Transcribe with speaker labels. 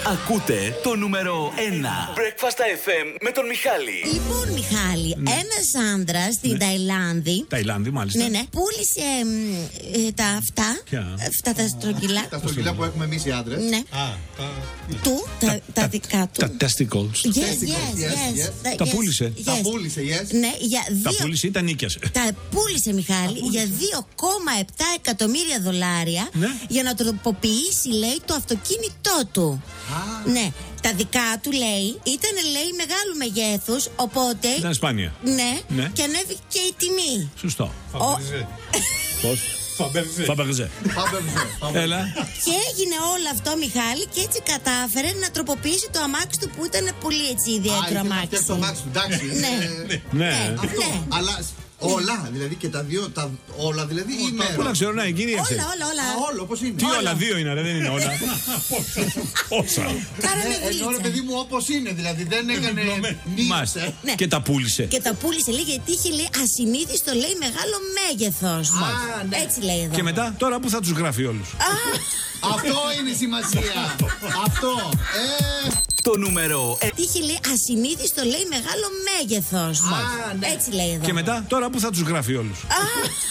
Speaker 1: Ακούτε το νούμερο 1 Breakfast FM με τον Μιχάλη.
Speaker 2: Λοιπόν, Μιχάλη, ένας άνδρας στην Ταϊλάνδη.
Speaker 3: Ταϊλάνδη, μάλιστα.
Speaker 2: Ναι, πούλησε τα αυτά. Αυτά τα στρογγυλά.
Speaker 4: Τα στρογγυλά που έχουμε εμείς οι άντρες.
Speaker 2: Ναι. Τα δικά του.
Speaker 3: Τα testicles.
Speaker 2: Yes.
Speaker 3: Τα πούλησε.
Speaker 4: Τα πούλησε, yes.
Speaker 2: Ναι, για
Speaker 3: Τα
Speaker 2: 2.
Speaker 3: πούλησε ή τα νίκιασε.
Speaker 2: Τα πούλησε, Μιχάλη, για 2,7 εκατομμύρια δολάρια.
Speaker 3: Ναι.
Speaker 2: Για να τροποποιήσει, λέει, το αυτοκίνητό του. Ναι. Τα δικά του, λέει, ήταν, λέει, μεγάλου μεγέθους. Οπότε.
Speaker 3: Ήταν σπάνια.
Speaker 2: Ναι. Και ανέβηκε η τιμή.
Speaker 3: Σωστό. Πώς?
Speaker 4: Φαμπερζέ.
Speaker 3: Έλα.
Speaker 2: Και έγινε όλο αυτό, Μιχάλη, και έτσι κατάφερε να τροποποιήσει το αμάξι του που ήταν πολύ έτσι ιδιαίτερο αμάξι.
Speaker 4: Το αμάξι του, εντάξει.
Speaker 3: Ναι.
Speaker 4: Αλλά όλα, δηλαδή και τα δύο, όλα δηλαδή ή μέρο.
Speaker 3: Όλα ξέρω, ναι, εγκύριευσε.
Speaker 2: Όλα.
Speaker 4: Όλο, πώς είναι.
Speaker 3: Τι όλα, δύο είναι, ρε, δεν είναι όλα. Όσα.
Speaker 2: Κάνανε
Speaker 4: Ενώ ρε παιδί μου όπως είναι, δηλαδή δεν έκανε
Speaker 3: Μάλιστα.
Speaker 4: νύψε.
Speaker 2: Ναι.
Speaker 3: Και τα πούλησε.
Speaker 2: Και τα πούλησε, λέει, γιατί είχε, λέει, ασυνείδητο, λέει, μεγάλο μέγεθος.
Speaker 4: Ναι.
Speaker 2: Έτσι λέει εδώ.
Speaker 3: Και μετά, τώρα που θα τους γράφει όλους.
Speaker 4: Αυτό είναι η σημασία. Αυτό.
Speaker 1: Το νούμερο 1.
Speaker 2: Είχε, λέει, ασυνείδητο, λέει, μεγάλο μέγεθος.
Speaker 4: Ναι.
Speaker 2: Έτσι λέει εδώ.
Speaker 3: Και μετά, τώρα που θα τους γράφει όλους.